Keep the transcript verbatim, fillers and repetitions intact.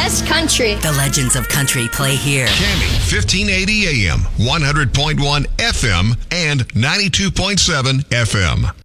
best country. The legends of country play here. Cammy, fifteen eighty A M, one hundred point one F M, and ninety-two point seven F M.